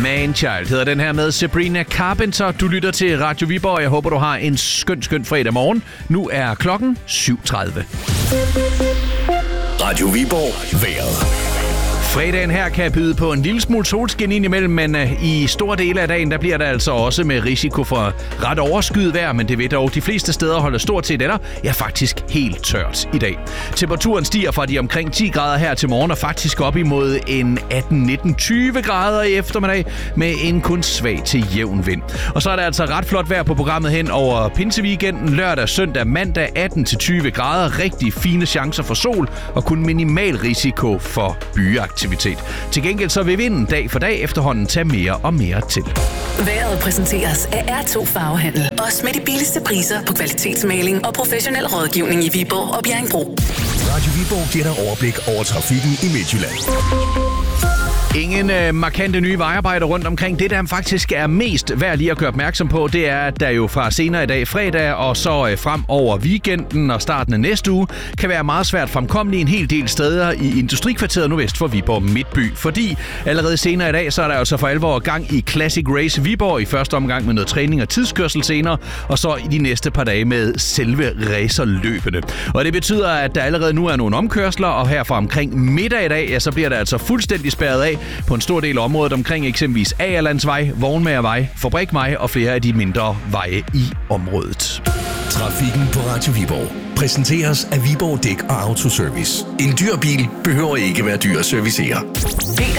Man-Child hedder den her med Sabrina Carpenter. Du lytter til Radio Viborg. Jeg håber, du har en skøn fredag morgen. Nu er klokken 7:30. Radio Viborg vejret. Fredagen her kan byde på en lille smule solskin indimellem, men i store dele af dagen, der bliver der altså også med risiko for ret overskyet vejr, men det vil dog de fleste steder holde stort set eller faktisk helt tørt i dag. Temperaturen stiger fra de omkring 10 grader her til morgen og faktisk op imod en 18-19-20 grader i eftermiddag med en kun svag til jævn vind. Og så er der altså ret flot vejr på programmet hen over pinseweekenden, lørdag, søndag, mandag 18-20 grader, rigtig fine chancer for sol og kun minimal risiko for byaktivitet. Til gengæld så vil vinden dag for dag efterhånden tage mere og mere til. Vejret præsenteres af R2 Farvehandel. Også med de billigste priser på kvalitetsmaling og professionel rådgivning i Viborg og Bjerringbro. Radio Viborg giver dig overblik over trafikken i Midtjylland. Ingen markante nye vejarbejder rundt omkring. Det, der faktisk er mest værd lige at gøre opmærksom på, det er, at der jo fra senere i dag fredag og så frem over weekenden og starten af næste uge, kan være meget svært fremkommeligt en hel del steder i Industrikvarteret nordvest for Viborg Midtby. Fordi allerede senere i dag, så er der altså for alvor gang i Classic Race Viborg i første omgang med noget træning og tidskørsel senere, og så i de næste par dage med selve racerløbene. Og det betyder, at der allerede nu er nogle omkørsler, og her fra omkring middag i dag, ja, så bliver der altså fuldstændig spærret af på en stor del af området omkring eksempelvis Agerlandsvej, Vognmagervej, Fabrikvej og flere af de mindre veje i området. Trafikken på Radio Viborg præsenteres af Viborg Dæk og Autoservice. En dyr bil behøver ikke være dyr at servicere. Peter